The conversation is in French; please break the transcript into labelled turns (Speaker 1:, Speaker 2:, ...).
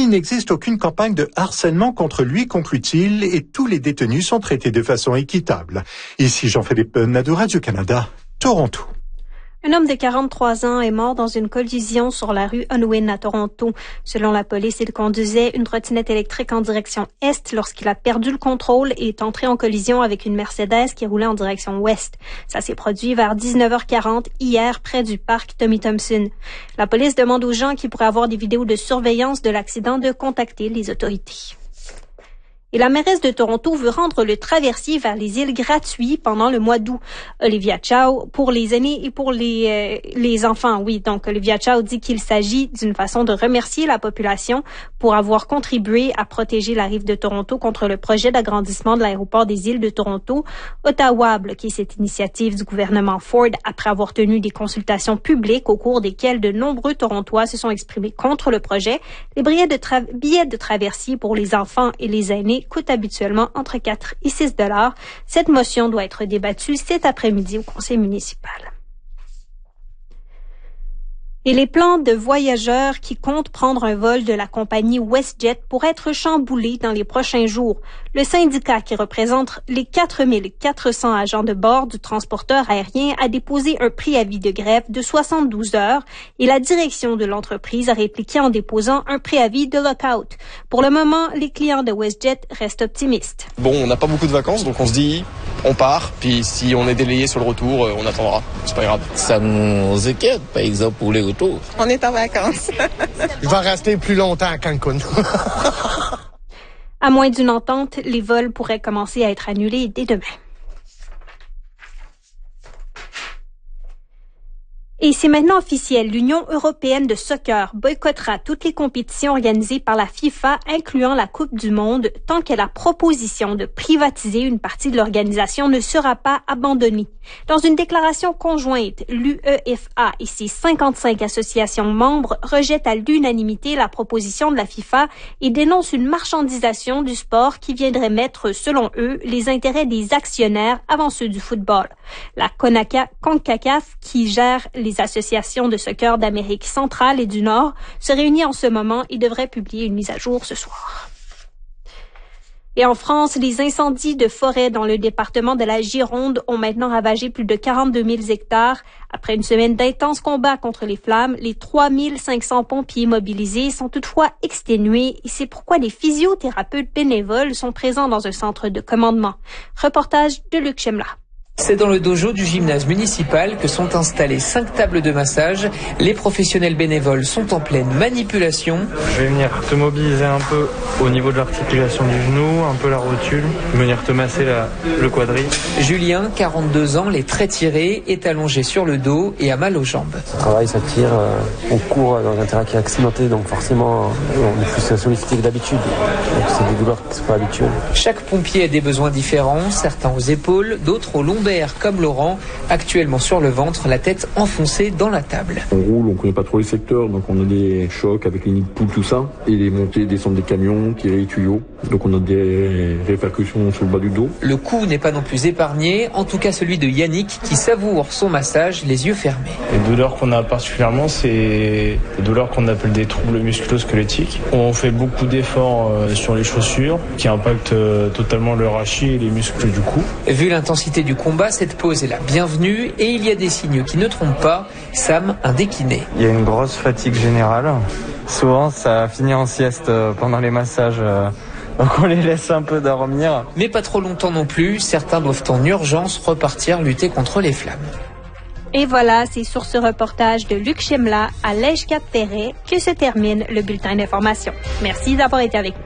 Speaker 1: il n'existe aucune campagne de harcèlement contre lui, conclut-il, et tous les détenus sont traités de façon équitable. Ici Jean-Philippe Nadeau, Radio-Canada, Toronto.
Speaker 2: Un homme de 43 ans est mort dans une collision sur la rue Unwin à Toronto. Selon la police, il conduisait une trottinette électrique en direction est lorsqu'il a perdu le contrôle et est entré en collision avec une Mercedes qui roulait en direction ouest. Ça s'est produit vers 19h40 hier près du parc Tommy Thompson. La police demande aux gens qui pourraient avoir des vidéos de surveillance de l'accident de contacter les autorités. Et la mairesse de Toronto veut rendre le traversier vers les îles gratuit pendant le mois d'août. Olivia Chow, pour les aînés et pour les enfants, oui. Donc, Olivia Chow dit qu'il s'agit d'une façon de remercier la population pour avoir contribué à protéger la rive de Toronto contre le projet d'agrandissement de l'aéroport des îles de Toronto. Ottawa a bloqué cette initiative du gouvernement Ford après avoir tenu des consultations publiques au cours desquelles de nombreux Torontois se sont exprimés contre le projet. Les billets de traversier pour les enfants et les aînés coûte habituellement entre 4 et 6 $. Cette motion doit être débattue cet après-midi au conseil municipal. Et les plans de voyageurs qui comptent prendre un vol de la compagnie WestJet pourraient être chamboulés dans les prochains jours. Le syndicat qui représente les 4400 agents de bord du transporteur aérien a déposé un préavis de grève de 72 heures et la direction de l'entreprise a répliqué en déposant un préavis de lockout. Pour le moment, les clients de WestJet restent optimistes.
Speaker 3: Bon, on n'a pas beaucoup de vacances, donc on se dit, on part, puis si on est délayé sur le retour, on attendra. C'est pas grave.
Speaker 4: Ça nous inquiète, par exemple, pour les retours.
Speaker 5: On est en vacances.
Speaker 6: Je vais rester plus longtemps à Cancun.
Speaker 2: À moins d'une entente, les vols pourraient commencer à être annulés dès demain. Et c'est maintenant officiel, l'Union européenne de soccer boycottera toutes les compétitions organisées par la FIFA, incluant la Coupe du Monde, tant que la proposition de privatiser une partie de l'organisation ne sera pas abandonnée. Dans une déclaration conjointe, l'UEFA et ses 55 associations membres rejettent à l'unanimité la proposition de la FIFA et dénoncent une marchandisation du sport qui viendrait mettre, selon eux, les intérêts des actionnaires avant ceux du football. La CONCACAF, qui gère les associations de soccer d'Amérique centrale et du Nord, se réunit en ce moment et devrait publier une mise à jour ce soir. Et en France, les incendies de forêt dans le département de la Gironde ont maintenant ravagé plus de 42 000 hectares. Après une semaine d'intenses combats contre les flammes, les 3 500 pompiers mobilisés sont toutefois exténués et c'est pourquoi les physiothérapeutes bénévoles sont présents dans un centre de commandement. Reportage de Luc Chemla.
Speaker 7: C'est dans le dojo du gymnase municipal que sont installées 5 tables de massage. Les professionnels bénévoles sont en pleine manipulation.
Speaker 8: Je vais venir te mobiliser un peu au niveau de l'articulation du genou, un peu la rotule, venir te masser le quadri.
Speaker 7: Julien, 42 ans, les traits tirés, est allongé sur le dos et a mal aux jambes.
Speaker 9: Ça travaille, ça tire, on court dans un terrain qui est accidenté, donc forcément on est plus sollicité que d'habitude. Donc c'est des douleurs qui ne sont pas habituelles.
Speaker 7: Chaque pompier a des besoins différents, certains aux épaules, d'autres aux lombaires, comme Laurent, actuellement sur le ventre, la tête enfoncée dans la table.
Speaker 10: On roule, on connaît pas trop les secteurs, donc on a des chocs avec les nids de poules, tout ça, et les montées, descentes des camions, tirer les tuyaux, donc on a des répercussions sur le bas du dos.
Speaker 7: Le cou n'est pas non plus épargné, en tout cas celui de Yannick, qui savoure son massage les yeux fermés.
Speaker 8: Les douleurs qu'on a particulièrement, c'est des douleurs qu'on appelle des troubles musculo-squelettiques. On fait beaucoup d'efforts sur les chaussures, qui impactent totalement le rachis et les muscles du cou.
Speaker 7: Vu l'intensité du combat, cette pause est la bienvenue et il y a des signes qui ne trompent pas. Sam, un dékiné.
Speaker 8: Il y a une grosse fatigue générale. Souvent, ça finit en sieste pendant les massages. Donc on les laisse un peu dormir.
Speaker 7: Mais pas trop longtemps non plus. Certains doivent en urgence repartir lutter contre les flammes.
Speaker 2: Et voilà, c'est sur ce reportage de Luc Chemla à Lège-Cap-Ferret que se termine le bulletin d'information. Merci d'avoir été avec nous.